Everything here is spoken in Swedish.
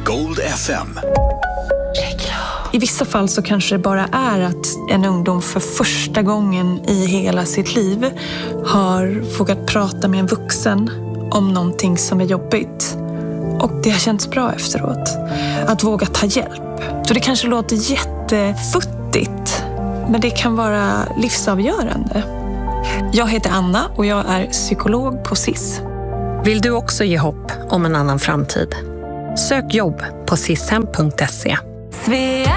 Gold FM. I vissa fall så kanske det bara är att en ungdom för första gången i hela sitt liv har vågat prata med en vuxen om någonting som är jobbigt. Och det har känts bra efteråt. Att våga ta hjälp. Så det kanske låter jättefuttigt, men det kan vara livsavgörande. Jag heter Anna och jag är psykolog på SIS. Vill du också ge hopp om en annan framtid? Sök jobb på sishem.se.